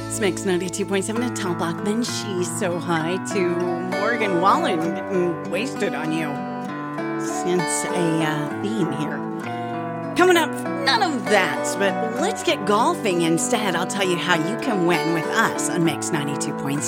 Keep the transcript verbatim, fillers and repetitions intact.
It's Mix ninety-two point seven to Tom Bachman. She's so high to Morgan Wallen getting wasted on you. Since a uh, theme here. Coming up, none of that, but let's get golfing instead. I'll tell you how you can win with us on Mix ninety-two point seven.